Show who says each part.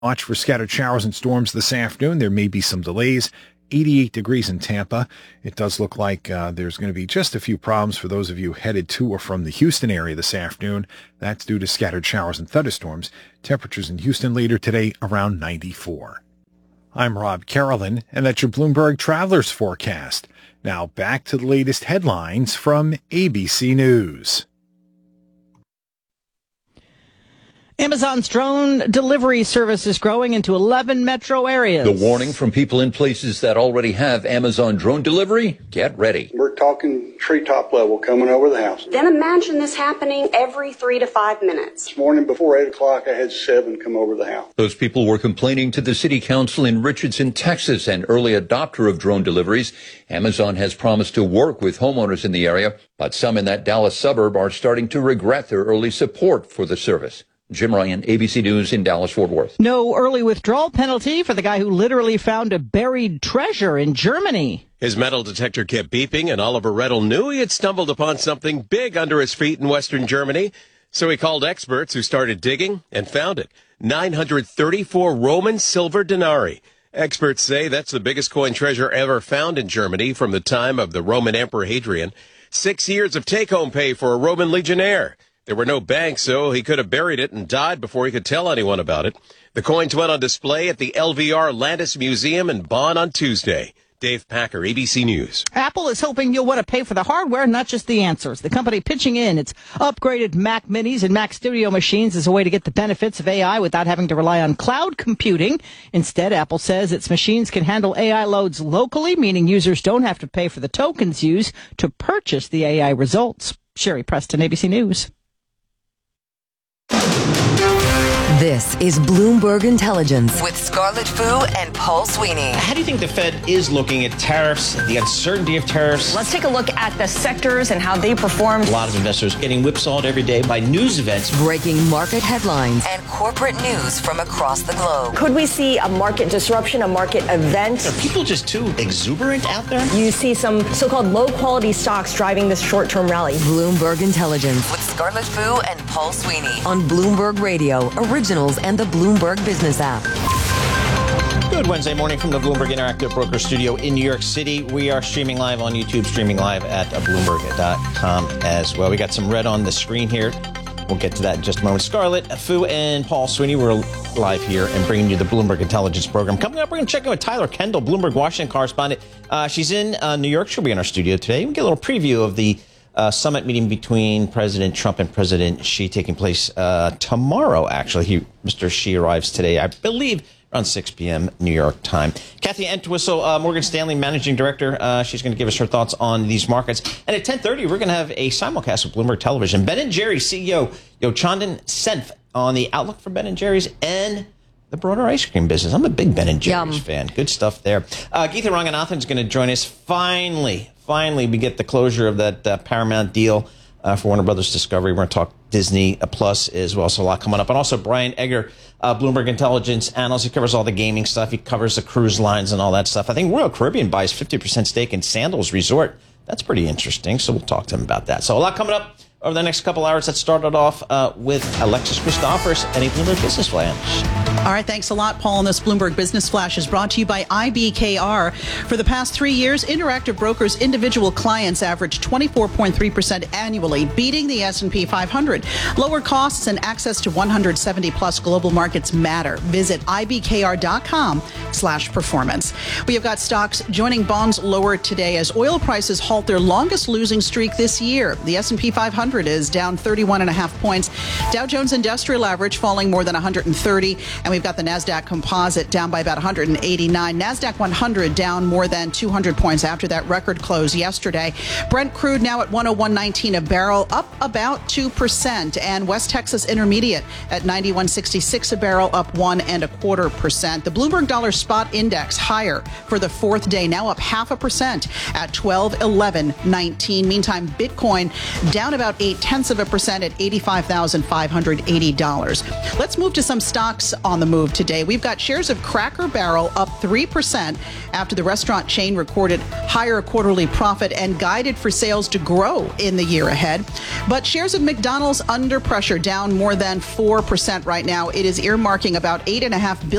Speaker 1: Watch for scattered showers and storms this afternoon. There may be some delays. 88 degrees in Tampa. It does look like there's going to be just a few problems for those of you headed to or from the Houston area this afternoon. That's due to scattered showers and thunderstorms. Temperatures in Houston later today around 94. I'm Rob Carolyn, and that's your Bloomberg Travelers Forecast. Now back to the latest headlines from ABC News.
Speaker 2: Amazon's drone delivery service is growing into 11 metro areas.
Speaker 3: The warning from people in places that already have Amazon drone delivery: get ready.
Speaker 4: We're talking treetop level coming over the house.
Speaker 5: Then imagine this happening every 3 to 5 minutes.
Speaker 4: This morning before 8 o'clock, I had 7 come over the house.
Speaker 3: Those people were complaining to the city council in Richardson, Texas, an early adopter of drone deliveries. Amazon has promised to work with homeowners in the area, but some in that Dallas suburb are starting to regret their early support for the service. Jim Ryan, ABC News in Dallas-Fort Worth.
Speaker 2: No early withdrawal penalty for the guy who literally found a buried treasure in Germany.
Speaker 6: His metal detector kept beeping, and Oliver Reddle knew he had stumbled upon something big under his feet in western Germany. So he called experts who started digging and found it. 934 Roman silver denarii. Experts say that's the biggest coin treasure ever found in Germany from the time of the Roman Emperor Hadrian. 6 years of take-home pay for a Roman legionnaire. There were no banks, so he could have buried it and died before he could tell anyone about it. The coins went on display at the LVR Landis Museum in Bonn on Tuesday. Dave Packer, ABC News.
Speaker 2: Apple is hoping you'll want to pay for the hardware, not just the answers. The company pitching in its upgraded Mac Minis and Mac Studio machines as a way to get the benefits of AI without having to rely on cloud computing. Instead, Apple says its machines can handle AI loads locally, meaning users don't have to pay for the tokens used to purchase the AI results. Sherry Preston, ABC News.
Speaker 7: This is Bloomberg Intelligence with Scarlett Fu and Paul Sweeney.
Speaker 8: How do you think the Fed is looking at tariffs, the uncertainty of tariffs?
Speaker 9: Let's take a look at the sectors and how they performed.
Speaker 8: A lot of investors getting whipsawed every day by news events.
Speaker 7: Breaking market headlines and corporate news from across the globe.
Speaker 9: Could we see a market disruption, a market event?
Speaker 8: Are people just too exuberant out there?
Speaker 9: You see some so-called low-quality stocks driving this short-term rally.
Speaker 7: Bloomberg Intelligence with Scarlett Fu and Paul Sweeney on Bloomberg Radio, Originals, and the Bloomberg Business app.
Speaker 8: Good Wednesday morning from the Bloomberg Interactive Broker Studio in New York City. We are streaming live on YouTube, streaming live at Bloomberg.com as well. We got some red on the screen here. We'll get to that in just a moment. Scarlett Fu and Paul Sweeney, we're live here and bringing you the Bloomberg Intelligence program. Coming up, we're going to check in with Tyler Kendall, Bloomberg Washington correspondent. She's in New York. She'll be in our studio today. We get a little preview of the summit meeting between President Trump and President Xi taking place tomorrow, actually. Mr. Xi arrives today, I believe, around 6 p.m. New York time. Kathy Entwistle, Morgan Stanley Managing Director. She's going to give us her thoughts on these markets. And at 10:30, we're going to have a simulcast with Bloomberg Television. Ben & Jerry's CEO, Yochandan Senth, on the outlook for Ben & Jerry's and the broader ice cream business. I'm a big Ben & Jerry's fan. Good stuff there. Geetha Ranganathan is going to join us. Finally, we get the closure of that Paramount deal for Warner Brothers Discovery. We're going to talk Disney Plus as well, so a lot coming up. And also Brian Egger, Bloomberg Intelligence analyst. He covers all the gaming stuff. He covers the cruise lines and all that stuff. I think Royal Caribbean buys 50% stake in Sandals Resort. That's pretty interesting, so we'll talk to him about that. So a lot coming up over the next couple hours. That started off with Alexis Christophers and a Bloomberg Business Flash.
Speaker 10: All right, thanks a lot, Paul. And this Bloomberg Business Flash is brought to you by IBKR. For the past 3 years, Interactive Brokers' individual clients averaged 24.3% annually, beating the S&P 500. Lower costs and access to 170-plus global markets matter. Visit ibkr.com/performance. We have got stocks joining bonds lower today as oil prices halt their longest losing streak this year. The S&P 500 is down 31.5 points. Dow Jones Industrial Average falling more than 130. And we've got the NASDAQ Composite down by about 189. NASDAQ 100 down more than 200 points after that record close yesterday. Brent crude now at 101.19 a barrel, up about 2%. And West Texas Intermediate at 91.66 a barrel, up 1.25%. The Bloomberg Dollar Spot Index higher for the fourth day, now up 0.5% at 1211.19. Meantime, Bitcoin down about 0.8% at $85,580. Let's move to some stocks on the move today. We've got shares of Cracker Barrel up 3% after the restaurant chain recorded higher quarterly profit and guided for sales to grow in the year ahead. But shares of McDonald's under pressure, down more than 4% right now. It is earmarking about $8.5 billion